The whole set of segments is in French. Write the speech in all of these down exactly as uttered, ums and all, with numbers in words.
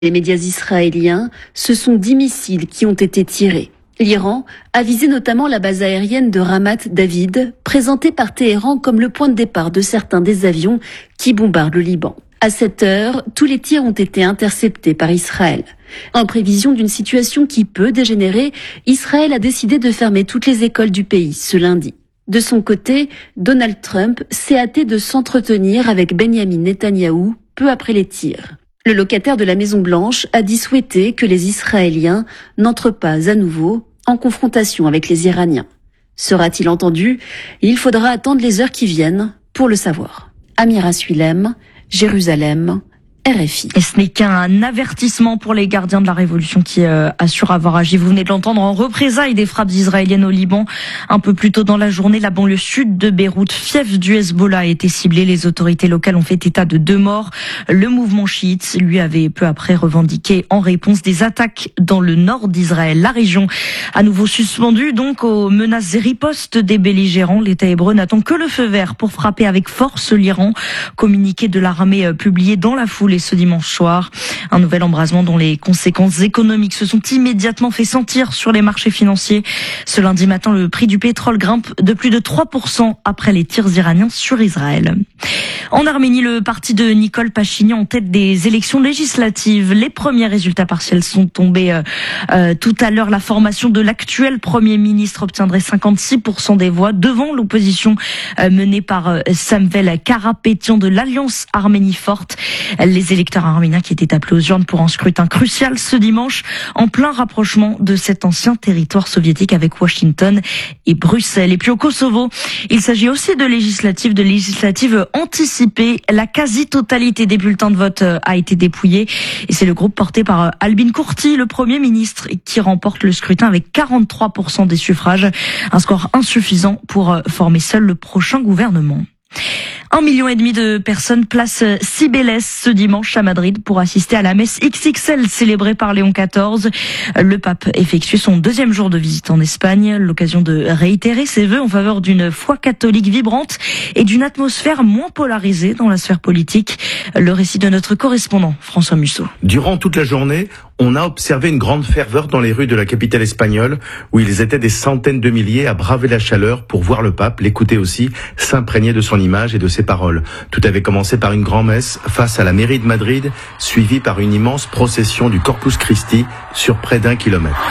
Les médias israéliens, ce sont dix missiles qui ont été tirés. L'Iran a visé notamment la base aérienne de Ramat David, présentée par Téhéran comme le point de départ de certains des avions qui bombardent le Liban. À cette heure, tous les tirs ont été interceptés par Israël. En prévision d'une situation qui peut dégénérer, Israël a décidé de fermer toutes les écoles du pays ce lundi. De son côté, Donald Trump s'est hâté de s'entretenir avec Benjamin Netanyahou peu après les tirs. Le locataire de la Maison-Blanche a dit souhaiter que les Israéliens n'entrent pas à nouveau en confrontation avec les Iraniens. Sera-t-il entendu? Il faudra attendre les heures qui viennent pour le savoir. Amira Suilem, Jérusalem, R F I. Et ce n'est qu'un avertissement pour les gardiens de la révolution qui euh, assurent avoir agi. Vous venez de l'entendre, en représailles des frappes israéliennes au Liban. Un peu plus tôt dans la journée, la banlieue sud de Beyrouth, fief du Hezbollah, a été ciblée. Les autorités locales ont fait état de deux morts. Le mouvement chiite, lui, avait peu après revendiqué en réponse des attaques dans le nord d'Israël. La région, à nouveau suspendue donc aux menaces et ripostes des belligérants. L'État hébreu n'attend que le feu vert pour frapper avec force l'Iran. Communiqué de l'armée publié dans la foule et ce dimanche soir. Un nouvel embrasement dont les conséquences économiques se sont immédiatement fait sentir sur les marchés financiers. Ce lundi matin, le prix du pétrole grimpe de plus de trois pour cent après les tirs iraniens sur Israël. En Arménie, le parti de Nicole Pachinian en tête des élections législatives. Les premiers résultats partiels sont tombés euh, euh, tout à l'heure. La formation de l'actuel Premier ministre obtiendrait cinquante-six pour cent des voix devant l'opposition euh, menée par euh, Samvel Karapétian de l'Alliance Arménie Forte. Les électeurs arméniens qui étaient appelés aux urnes pour un scrutin crucial ce dimanche, en plein rapprochement de cet ancien territoire soviétique avec Washington et Bruxelles. Et puis au Kosovo, il s'agit aussi de législatives, de législatives anticipées. La quasi-totalité des bulletins de vote a été dépouillée et c'est le groupe porté par Albin Kurti, le Premier ministre, qui remporte le scrutin avec quarante-trois pour cent des suffrages. Un score insuffisant pour former seul le prochain gouvernement. Un million et demi de personnes placent Cibeles ce dimanche à Madrid pour assister à la messe X X L célébrée par Léon quatorze. Le pape effectue son deuxième jour de visite en Espagne, l'occasion de réitérer ses vœux en faveur d'une foi catholique vibrante et d'une atmosphère moins polarisée dans la sphère politique. Le récit de notre correspondant François Musso. Durant toute la journée, on a observé une grande ferveur dans les rues de la capitale espagnole, où ils étaient des centaines de milliers à braver la chaleur pour voir le pape, l'écouter aussi, s'imprégner de son image et de ses paroles. Tout avait commencé par une grand-messe face à la mairie de Madrid, suivie par une immense procession du Corpus Christi sur près d'un kilomètre.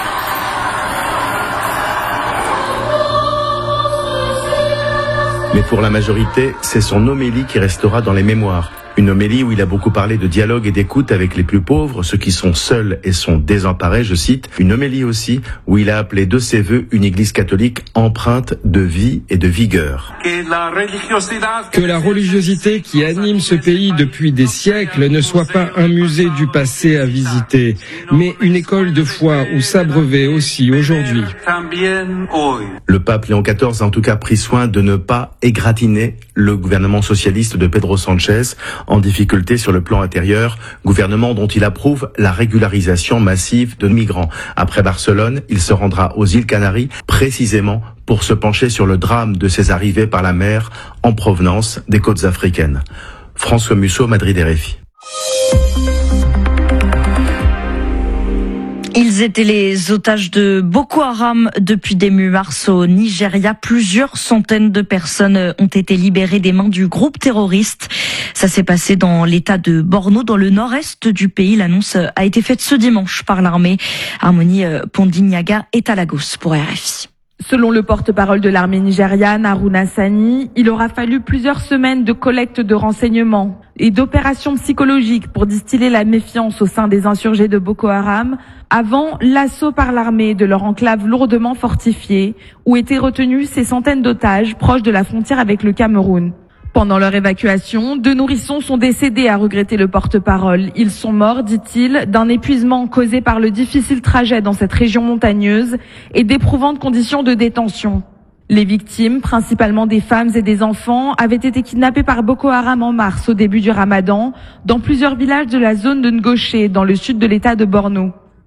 Mais pour la majorité, c'est son homélie qui restera dans les mémoires. Une homélie où il a beaucoup parlé de dialogue et d'écoute avec les plus pauvres, ceux qui sont seuls et sont désemparés, je cite. Une homélie aussi où il a appelé de ses vœux une église catholique empreinte de vie et de vigueur. Que la religiosité qui anime ce pays depuis des siècles ne soit pas un musée du passé à visiter, mais une école de foi où s'abreuver aussi aujourd'hui. Le pape Léon quatorze a en tout cas pris soin de ne pas égratigner le gouvernement socialiste de Pedro Sanchez, en difficulté sur le plan intérieur, gouvernement dont il approuve la régularisation massive de migrants. Après Barcelone, il se rendra aux îles Canaries, précisément pour se pencher sur le drame de ces arrivées par la mer en provenance des côtes africaines. François Musso, Madrid, R F I. Ils étaient les otages de Boko Haram depuis début mars au Nigeria. Plusieurs centaines de personnes ont été libérées des mains du groupe terroriste. Ça s'est passé dans l'état de Borno, dans le nord-est du pays. L'annonce a été faite ce dimanche par l'armée. Harmonie Pondignaga est à Lagos pour R F I. Selon le porte-parole de l'armée nigériane, Haruna Sani, il aura fallu plusieurs semaines de collecte de renseignements et d'opérations psychologiques pour distiller la méfiance au sein des insurgés de Boko Haram avant l'assaut par l'armée de leur enclave lourdement fortifiée où étaient retenus ces centaines d'otages proches de la frontière avec le Cameroun. Pendant leur évacuation, deux nourrissons sont décédés, a regretté le porte-parole. Ils sont morts, dit-il, d'un épuisement causé par le difficile trajet dans cette région montagneuse et d'éprouvantes conditions de détention. Les victimes, principalement des femmes et des enfants, avaient été kidnappées par Boko Haram en mars au début du Ramadan dans plusieurs villages de la zone de Ngoché, dans le sud de l'état de Borno.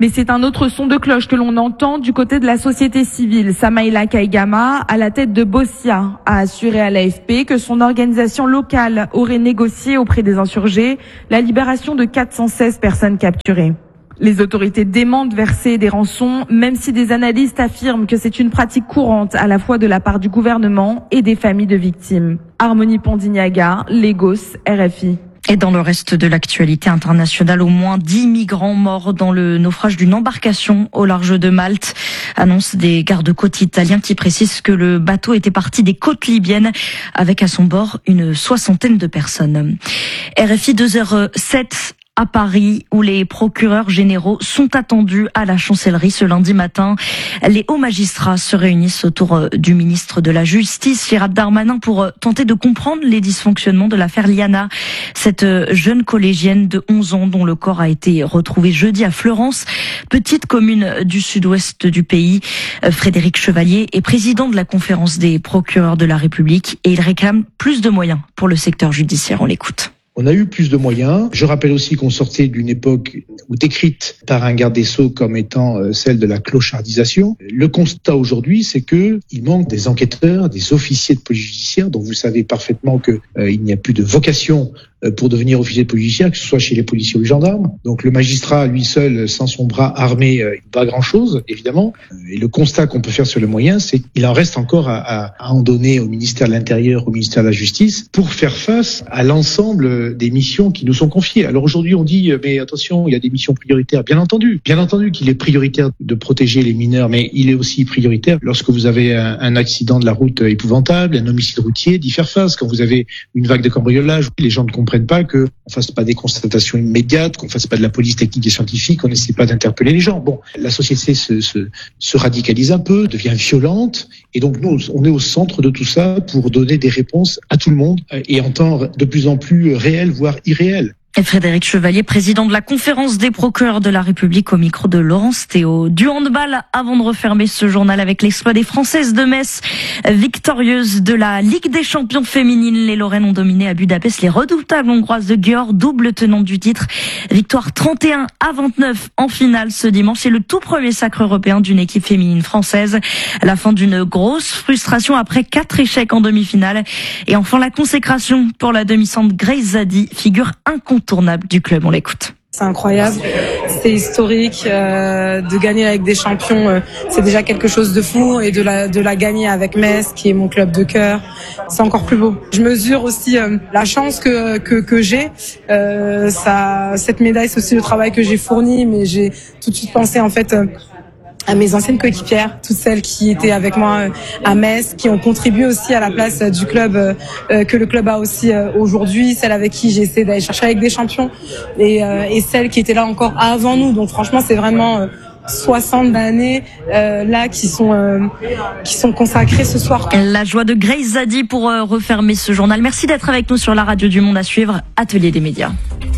Mais c'est un autre son de cloche que l'on entend du côté de la société civile. Samaïla Kaigama, à la tête de Bossia, a assuré à l'A F P que son organisation locale aurait négocié auprès des insurgés la libération de quatre cent seize personnes capturées. Les autorités démentent de verser des rançons, même si des analystes affirment que c'est une pratique courante à la fois de la part du gouvernement et des familles de victimes. Harmonie Pondignaga, Lagos, R F I. Et dans le reste de l'actualité internationale, au moins dix migrants morts dans le naufrage d'une embarcation au large de Malte, annonce des gardes-côtes italiens qui précisent que le bateau était parti des côtes libyennes avec à son bord une soixantaine de personnes. R F I deux heures sept à Paris, où les procureurs généraux sont attendus à la chancellerie ce lundi matin. Les hauts magistrats se réunissent autour du ministre de la Justice, Gérald Darmanin, pour tenter de comprendre les dysfonctionnements de l'affaire Liana, cette jeune collégienne de onze ans dont le corps a été retrouvé jeudi à Fleurance, petite commune du sud-ouest du pays. Frédéric Chevalier est président de la conférence des procureurs de la République et il réclame plus de moyens pour le secteur judiciaire. On l'écoute. On a eu plus de moyens. Je rappelle aussi qu'on sortait d'une époque où décrite par un garde des Sceaux comme étant celle de la clochardisation. Le constat aujourd'hui, c'est que il manque des enquêteurs, des officiers de police judiciaire, dont vous savez parfaitement que euh, il n'y a plus de vocation pour devenir officier de police judiciaire, que ce soit chez les policiers ou les gendarmes. Donc le magistrat, lui seul, sans son bras armé, il pas grand-chose, évidemment. Et le constat qu'on peut faire sur le moyen, c'est qu'il en reste encore à, à, à en donner au ministère de l'Intérieur, au ministère de la Justice, pour faire face à l'ensemble des missions qui nous sont confiées. Alors aujourd'hui, on dit, mais attention, il y a des missions prioritaires. Bien entendu, bien entendu qu'il est prioritaire de protéger les mineurs, mais il est aussi prioritaire lorsque vous avez un, un accident de la route épouvantable, un homicide routier, d'y faire face. Quand vous avez une vague de cambriolage, les gens ne comprennent pas qu'on fasse pas des constatations immédiates, qu'on fasse pas de la police technique et scientifique, qu'on n'essaie pas d'interpeller les gens. Bon, la société se, se, se radicalise un peu, devient violente, et donc nous, on est au centre de tout ça pour donner des réponses à tout le monde et en temps de plus en plus réel, voire irréel. Et Frédéric Chevalier, président de la conférence des procureurs de la République, au micro de Laurence Théo. Du handball, avant de refermer ce journal avec l'exploit des Françaises de Metz, victorieuses de la Ligue des champions féminines. Les Lorraines ont dominé à Budapest les redoutables hongroises de Győr, double tenante du titre. Victoire trente et un à vingt-neuf en finale ce dimanche. C'est le tout premier sacre européen d'une équipe féminine française. La fin d'une grosse frustration après quatre échecs en demi-finale. Et enfin la consécration pour la demi-centre Grace Zadi, figure incontournable tournable du club. On l'écoute. C'est incroyable, c'est historique, euh, de gagner avec des champions, euh, c'est déjà quelque chose de fou, et de la de la gagner avec Metz, qui est mon club de cœur, c'est encore plus beau. Je mesure aussi euh, la chance que que que j'ai. Euh, ça, cette médaille, c'est aussi le travail que j'ai fourni, mais j'ai tout de suite pensé en fait. Euh, à mes anciennes coéquipières, toutes celles qui étaient avec moi à Metz, qui ont contribué aussi à la place du club euh, que le club a aussi euh, aujourd'hui, celles avec qui j'ai essayé d'aller chercher avec des champions, et, euh, et celles qui étaient là encore avant nous. Donc franchement, c'est vraiment euh, soixante années euh, là qui sont euh, qui sont consacrées ce soir. La joie de Grace Zadi pour euh, refermer ce journal. Merci d'être avec nous sur la radio du Monde. À suivre, Atelier des médias.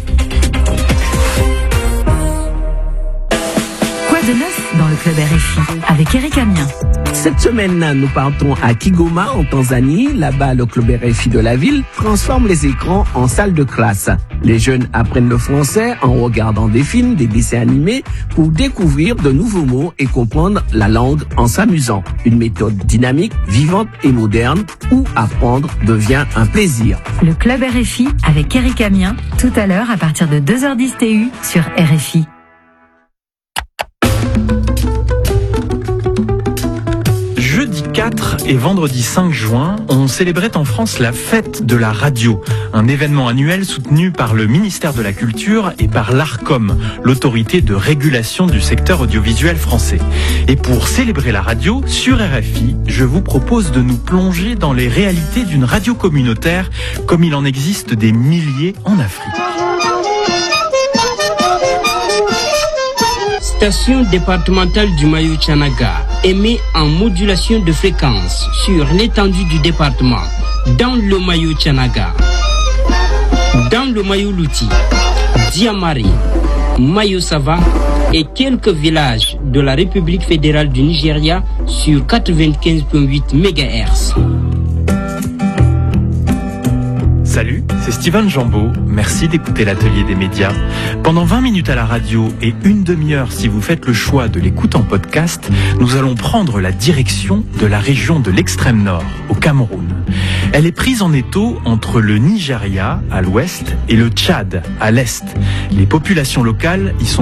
De neuf dans le club R F I avec Eric Amien. Cette semaine, nous partons à Kigoma, en Tanzanie. Là-bas, le club R F I de la ville transforme les écrans en salle de classe. Les jeunes apprennent le français en regardant des films, des dessins animés pour découvrir de nouveaux mots et comprendre la langue en s'amusant. Une méthode dynamique, vivante et moderne où apprendre devient un plaisir. Le club R F I avec Eric Amien, tout à l'heure à partir de deux heures dix T U sur R F I. Jeudi quatre et vendredi cinq juin, on célébrait en France la fête de la radio, un événement annuel soutenu par le ministère de la Culture et par l'ARCOM, l'autorité de régulation du secteur audiovisuel français. Et pour célébrer la radio, sur R F I, je vous propose de nous plonger dans les réalités d'une radio communautaire, comme il en existe des milliers en Afrique. Station départementale du Mayo-Tchanaga émet en modulation de fréquence sur l'étendue du département, dans le Mayo-Tchanaga, dans le Mayo-Louti, Diamari, Mayo-Sava et quelques villages de la République fédérale du Nigeria sur quatre-vingt-quinze virgule huit mégahertz. Salut, c'est Steven Jambeau. Merci d'écouter l'Atelier des médias. Pendant vingt minutes à la radio et une demi-heure si vous faites le choix de l'écoute en podcast, nous allons prendre la direction de la région de l'extrême nord, au Cameroun. Elle est prise en étau entre le Nigeria, à l'ouest, et le Tchad, à l'est. Les populations locales y sont